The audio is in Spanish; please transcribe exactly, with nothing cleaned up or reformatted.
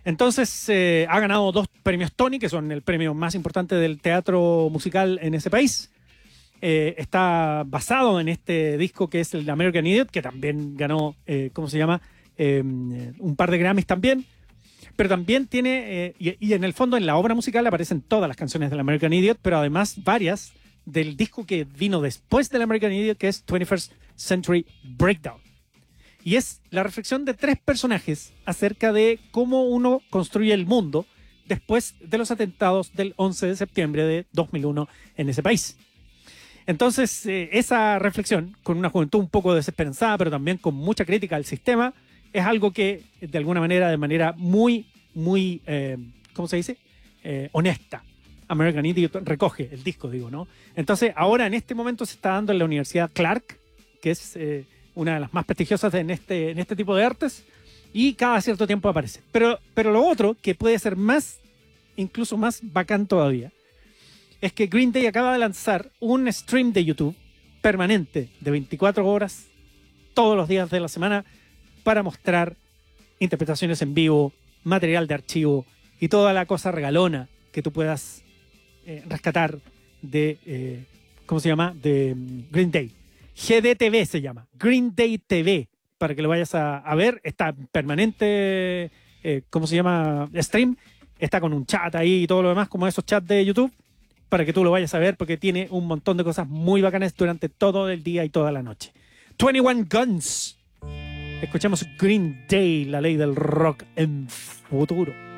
Entonces eh, ha ganado dos premios Tony, que son el premio más importante del teatro musical en ese país. Eh, está basado en este disco que es el American Idiot, que también ganó, eh, ¿cómo se llama? Eh, un par de Grammys también. Pero también tiene, eh, y, y en el fondo en la obra musical aparecen todas las canciones del American Idiot, pero además varias del disco que vino después del American Idiot, que es twenty-first Century Breakdown. Y es la reflexión de tres personajes acerca de cómo uno construye el mundo después de los atentados del once de septiembre de dos mil uno en ese país. Entonces, eh, esa reflexión, con una juventud un poco desesperanzada, pero también con mucha crítica al sistema, es algo que, de alguna manera, de manera muy, muy, eh, ¿cómo se dice? Eh, honesta. American Idiot recoge el disco, digo, ¿no? Entonces, ahora en este momento se está dando en la Universidad Clark, que es eh, una de las más prestigiosas en este, en este tipo de artes, y cada cierto tiempo aparece. Pero, pero lo otro, que puede ser más, incluso más bacán todavía, es que Green Day acaba de lanzar un stream de YouTube permanente de veinticuatro horas todos los días de la semana para mostrar interpretaciones en vivo, material de archivo y toda la cosa regalona que tú puedas eh, rescatar de, eh, ¿cómo se llama? De um, Green Day. G D T V se llama, Green Day T V, para que lo vayas a, a ver. Está permanente, eh, ¿cómo se llama? Stream. Está con un chat ahí y todo lo demás, como esos chats de YouTube, para que tú lo vayas a ver, porque tiene un montón de cosas muy bacanas durante todo el día y toda la noche. twenty-one Guns. Escuchamos Green Day, la ley del rock en futuro.